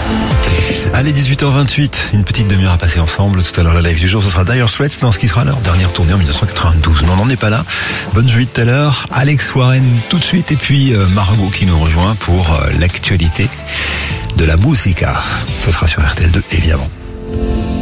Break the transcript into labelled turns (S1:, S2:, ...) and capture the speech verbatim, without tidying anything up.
S1: Allez, dix-huit heures vingt-huit, une petite demi-heure à passer ensemble. Tout à l'heure, la live du jour, ce sera Dire Straits dans ce qui sera leur dernière tournée en dix-neuf cent quatre-vingt-douze. Non, on n'en est pas là. Bonne journée tout à l'heure. Alex Warren tout de suite et puis euh, Margot qui nous rejoint pour euh, l'actualité de la musica. Ce sera sur R T L deux, évidemment.